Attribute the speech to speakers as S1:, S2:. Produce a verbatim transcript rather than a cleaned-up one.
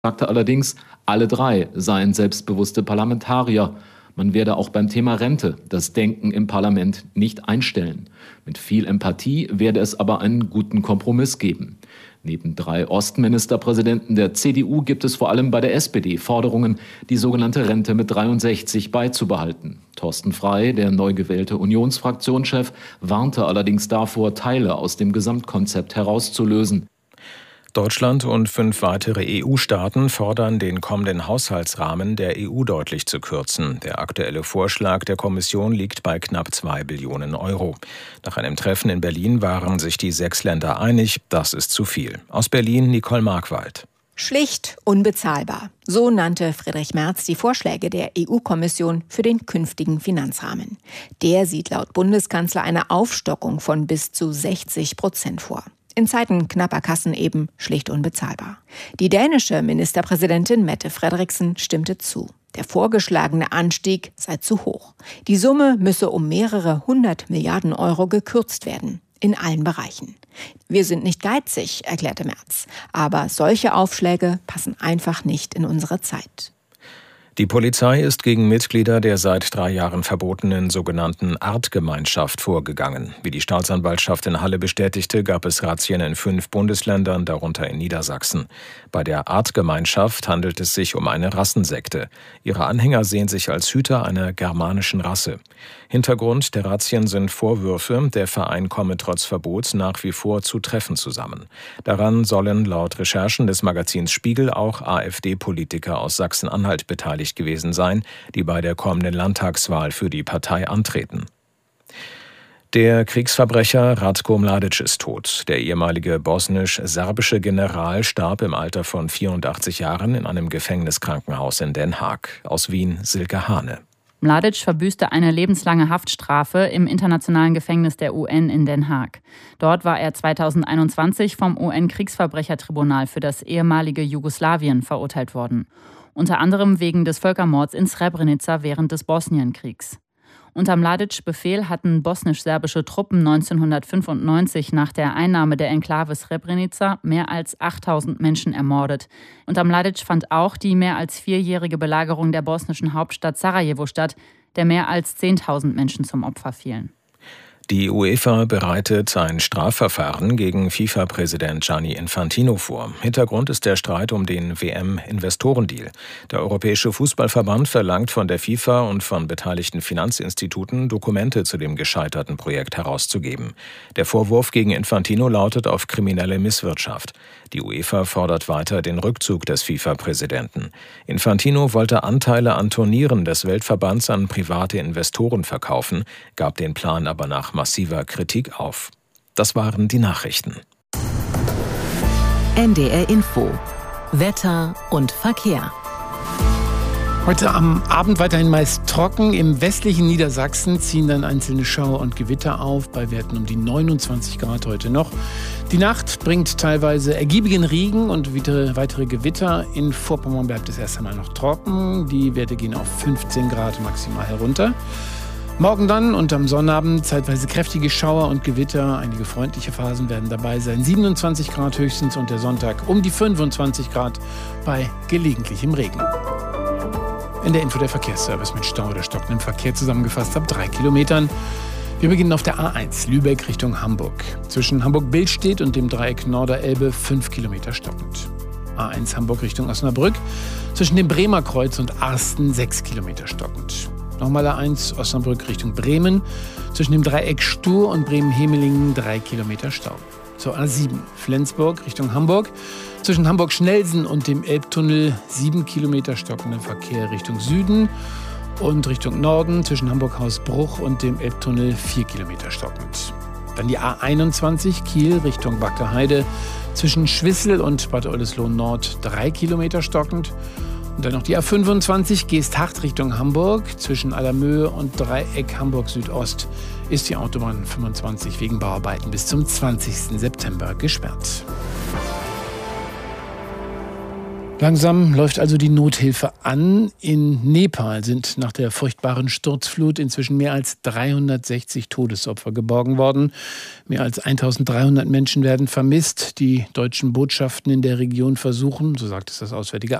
S1: sagte allerdings, alle drei seien selbstbewusste Parlamentarier. Man werde auch beim Thema Rente das Denken im Parlament nicht einstellen. Mit viel Empathie werde es aber einen guten Kompromiss geben. Neben drei Ostministerpräsidenten der C D U gibt es vor allem bei der S P D Forderungen, die sogenannte Rente mit dreiundsechzig beizubehalten. Thorsten Frey, der neu gewählte Unionsfraktionschef, warnte allerdings davor, Teile aus dem Gesamtkonzept herauszulösen.
S2: Deutschland und fünf weitere E U-Staaten fordern, den kommenden Haushaltsrahmen der E U deutlich zu kürzen. Der aktuelle Vorschlag der Kommission liegt bei knapp zwei Billionen Euro. Nach einem Treffen in Berlin waren sich die sechs Länder einig, das ist zu viel. Aus Berlin Nicole Markwald.
S3: Schlicht unbezahlbar. So nannte Friedrich Merz die Vorschläge der E U-Kommission für den künftigen Finanzrahmen. Der sieht laut Bundeskanzler eine Aufstockung von bis zu sechzig Prozent vor. In Zeiten knapper Kassen eben schlicht unbezahlbar. Die dänische Ministerpräsidentin Mette Frederiksen stimmte zu. Der vorgeschlagene Anstieg sei zu hoch. Die Summe müsse um mehrere hundert Milliarden Euro gekürzt werden. In allen Bereichen. Wir sind nicht geizig, erklärte Merz. Aber solche Aufschläge passen einfach nicht in unsere Zeit.
S2: Die Polizei ist gegen Mitglieder der seit drei Jahren verbotenen sogenannten Artgemeinschaft vorgegangen. Wie die Staatsanwaltschaft in Halle bestätigte, gab es Razzien in fünf Bundesländern, darunter in Niedersachsen. Bei der Artgemeinschaft handelt es sich um eine Rassensekte. Ihre Anhänger sehen sich als Hüter einer germanischen Rasse. Hintergrund der Razzien sind Vorwürfe, der Verein komme trotz Verbots nach wie vor zu Treffen zusammen. Daran sollen laut Recherchen des Magazins Spiegel auch AfD-Politiker aus Sachsen-Anhalt beteiligt gewesen sein, die bei der kommenden Landtagswahl für die Partei antreten. Der Kriegsverbrecher Ratko Mladic ist tot. Der ehemalige bosnisch-serbische General starb im Alter von vierundachtzig Jahren in einem Gefängniskrankenhaus in Den Haag. Aus Wien Silke Hane.
S4: Mladic verbüßte eine lebenslange Haftstrafe im internationalen Gefängnis der U N in Den Haag. Dort war er zweitausendeinundzwanzig vom U N-Kriegsverbrechertribunal für das ehemalige Jugoslawien verurteilt worden. Unter anderem wegen des Völkermords in Srebrenica während des Bosnienkriegs. Unter Mladics Befehl hatten bosnisch-serbische Truppen neunzehnhundertfünfundneunzig nach der Einnahme der Enklave Srebrenica mehr als achttausend Menschen ermordet. Unter Mladic fand auch die mehr als vierjährige Belagerung der bosnischen Hauptstadt Sarajevo statt, der mehr als zehntausend Menschen zum Opfer fielen.
S2: Die UEFA bereitet ein Strafverfahren gegen FIFA-Präsident Gianni Infantino vor. Hintergrund ist der Streit um den W M-Investorendeal. Der Europäische Fußballverband verlangt von der FIFA und von beteiligten Finanzinstituten, Dokumente zu dem gescheiterten Projekt herauszugeben. Der Vorwurf gegen Infantino lautet auf kriminelle Misswirtschaft. Die UEFA fordert weiter den Rückzug des FIFA-Präsidenten. Infantino wollte Anteile an Turnieren des Weltverbands an private Investoren verkaufen, gab den Plan aber nach massiver Kritik auf. Das waren die Nachrichten.
S5: N D R Info. Wetter und Verkehr.
S6: Heute am Abend weiterhin meist trocken. Im westlichen Niedersachsen ziehen dann einzelne Schauer und Gewitter auf, bei Werten um die neunundzwanzig Grad heute noch. Die Nacht bringt teilweise ergiebigen Regen und weitere Gewitter. In Vorpommern bleibt es erst einmal noch trocken. Die Werte gehen auf fünfzehn Grad maximal herunter. Morgen dann und am Sonnabend zeitweise kräftige Schauer und Gewitter. Einige freundliche Phasen werden dabei sein. siebenundzwanzig Grad höchstens und der Sonntag um die fünfundzwanzig Grad bei gelegentlichem Regen. In der Info der Verkehrsservice mit Stau oder stockendem Verkehr zusammengefasst ab drei Kilometern. Wir beginnen auf der A eins Lübeck Richtung Hamburg. Zwischen Hamburg-Billstedt und dem Dreieck Norderelbe fünf Kilometer stockend. A eins Hamburg Richtung Osnabrück. Zwischen dem Bremer Kreuz und Arsten sechs Kilometer stockend. Nochmal A eins Osnabrück Richtung Bremen. Zwischen dem Dreieck Stur und Bremen-Hemelingen drei Kilometer Stau. Zur A sieben Flensburg Richtung Hamburg. Zwischen Hamburg-Schnelsen und dem Elbtunnel sieben Kilometer stockender Verkehr Richtung Süden. Und Richtung Norden zwischen Hamburg-Hausbruch und dem Elbtunnel vier Kilometer stockend. Dann die A einundzwanzig Kiel Richtung Wackerheide. Zwischen Schwissel und Bad Oldesloe Nord drei Kilometer stockend. Und dann noch die A fünfundzwanzig Geesthacht Richtung Hamburg. Zwischen Allermöhe und Dreieck Hamburg Südost ist die Autobahn fünfundzwanzig wegen Bauarbeiten bis zum zwanzigsten September gesperrt. Langsam läuft also die Nothilfe an. In Nepal sind nach der furchtbaren Sturzflut inzwischen mehr als dreihundertsechzig Todesopfer geborgen worden. Mehr als eintausenddreihundert Menschen werden vermisst. Die deutschen Botschaften in der Region versuchen, so sagt es das Auswärtige